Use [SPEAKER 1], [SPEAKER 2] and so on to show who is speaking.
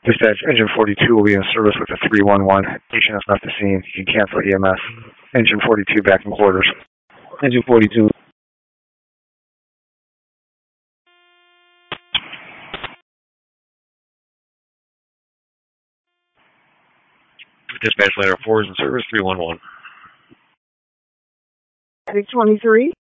[SPEAKER 1] Dispatch, engine 42 will be in service with a 311. Patient has left the scene. You can cancel EMS. Engine 42 back in quarters.
[SPEAKER 2] Engine 42.
[SPEAKER 1] Dispatch ladder 4 is in service, 311.
[SPEAKER 3] 623.